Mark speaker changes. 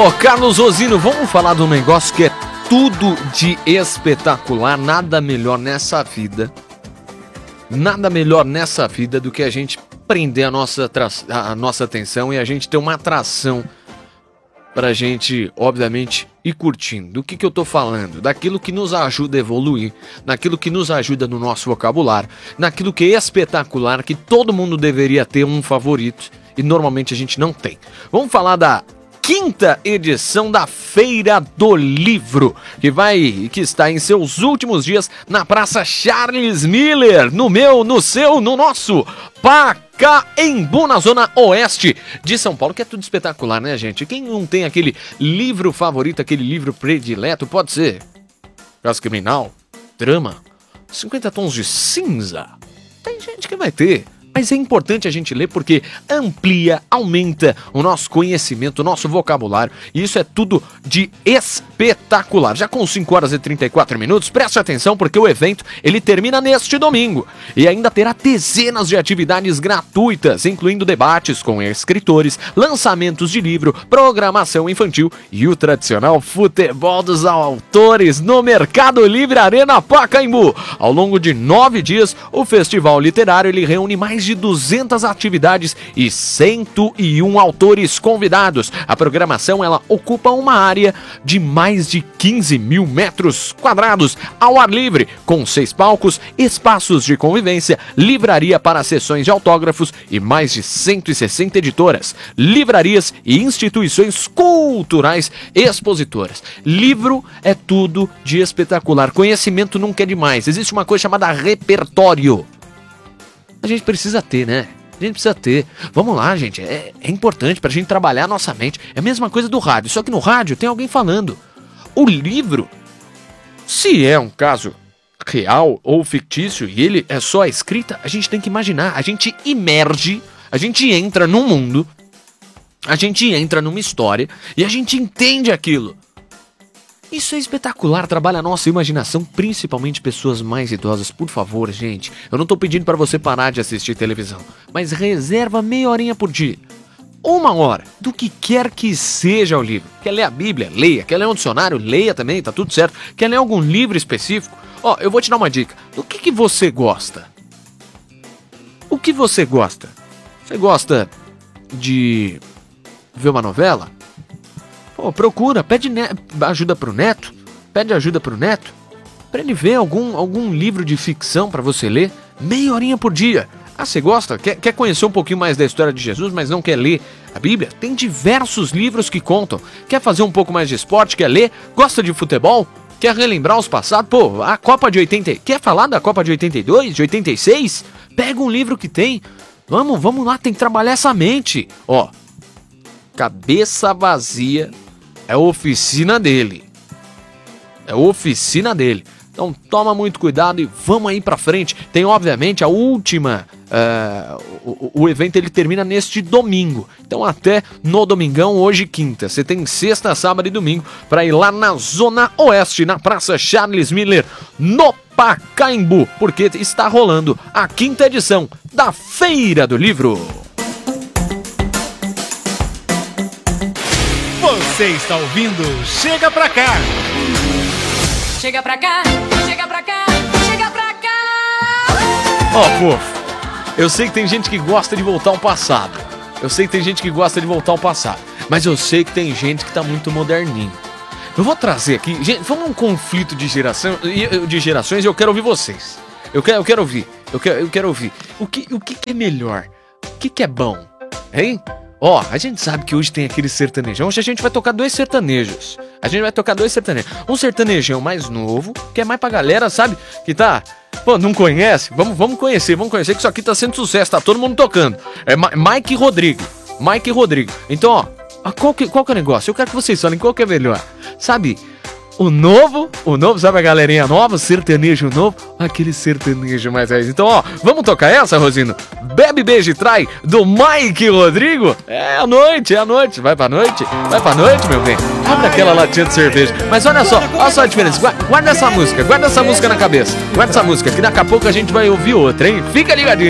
Speaker 1: Ô, Carlos Rosino, vamos falar de um negócio que é tudo de espetacular. Nada melhor nessa vida do que a gente prender a nossa atenção e a gente ter uma atração pra gente, obviamente, ir curtindo. Do que eu tô falando? Daquilo que nos ajuda a evoluir, naquilo que nos ajuda no nosso vocabulário, naquilo que é espetacular, que todo mundo deveria ter um favorito e normalmente a gente não tem. Vamos falar da quinta edição da Feira do Livro, que está em seus últimos dias na Praça Charles Miller, no nosso Pacaembu, na zona oeste de São Paulo, que é tudo espetacular, né, gente? Quem não tem aquele livro favorito, aquele livro predileto, pode ser caso criminal, drama, 50 tons de cinza, tem gente que vai ter. Mas é importante a gente ler porque amplia, aumenta o nosso conhecimento, o nosso vocabulário. E isso é tudo de espetacular. Já com 5 horas e 34 minutos, preste atenção porque o evento ele termina neste domingo. E ainda terá dezenas de atividades gratuitas, incluindo debates com escritores, lançamentos de livro, programação infantil e o tradicional futebol dos autores no Mercado Livre Arena Pacaembu. Ao longo de 9 dias, o festival literário ele reúne mais de 200 atividades e 101 autores convidados. A programação ela ocupa uma área de mais de 15 mil metros quadrados ao ar livre, com 6 palcos, espaços de convivência, livraria para sessões de autógrafos e mais de 160 editoras, livrarias e instituições culturais expositoras. Livro é tudo de espetacular. Conhecimento nunca é demais. Existe uma coisa chamada repertório. A gente precisa ter, né? A gente precisa ter. Vamos lá, gente. É importante pra gente trabalhar a nossa mente. É a mesma coisa do rádio. Só que no rádio tem alguém falando. O livro, se é um caso real ou fictício e ele é só a escrita, a gente tem que imaginar. A gente imerge, a gente entra num mundo, a gente entra numa história e a gente entende aquilo. Isso é espetacular, trabalha a nossa imaginação, principalmente pessoas mais idosas. Por favor, gente, eu não tô pedindo para você parar de assistir televisão, mas reserva meia horinha por dia, 1 hora, do que quer que seja o livro. Quer ler a Bíblia? Leia. Quer ler um dicionário? Leia também, tá tudo certo. Quer ler algum livro específico? Ó, eu vou te dar uma dica. Do que você gosta? O que você gosta? Você gosta de ver uma novela? Pô, procura, pede ajuda pro neto, pra ele ver algum livro de ficção pra você ler, meia horinha por dia. Ah, você gosta? Quer conhecer um pouquinho mais da história de Jesus, mas não quer ler a Bíblia? Tem diversos livros que contam. Quer fazer um pouco mais de esporte, quer ler? Gosta de futebol? Quer relembrar os passados? Pô, a Copa de 80... Quer falar da Copa de 82, de 86? Pega um livro que tem. Vamos lá, tem que trabalhar essa mente. Ó, cabeça vazia é a oficina dele. Então toma muito cuidado e vamos aí pra frente. Tem obviamente a última... o evento ele termina neste domingo. Então até no domingão, hoje quinta. Você tem sexta, sábado e domingo pra ir lá na zona oeste, na Praça Charles Miller, no Pacaembu. Porque está rolando a quinta edição da Feira do Livro.
Speaker 2: Você está ouvindo Chega Pra Cá.
Speaker 3: Chega pra cá, chega pra cá, chega pra cá.
Speaker 1: Ó, fofo, eu sei que tem gente que gosta de voltar ao passado. Mas eu sei que tem gente que tá muito moderninho. Eu vou trazer aqui, gente, vamos um conflito de gerações e eu quero ouvir vocês. Eu quero ouvir. O que é melhor? O que é bom? Hein? Ó, a gente sabe que hoje tem aquele sertanejão. Hoje a gente vai tocar dois sertanejos. Um sertanejão mais novo, que é mais pra galera, sabe? Que tá... Pô, não conhece? Vamos conhecer que isso aqui tá sendo sucesso, tá todo mundo tocando. É Mike Rodrigo. Então, ó, qual que é o negócio? Eu quero que vocês falem qual que é melhor. Sabe... O novo, sabe a galerinha nova, sertanejo novo, aquele sertanejo mais raiz. Então, ó, vamos tocar essa, Rosino? Bebe, Beijo e Trai, do Mike Rodrigo? É a noite, vai pra noite, meu bem. Abre aquela latinha de cerveja. Mas olha só a diferença, guarda essa música na cabeça. Que daqui a pouco a gente vai ouvir outra, hein? Fica ligadinho.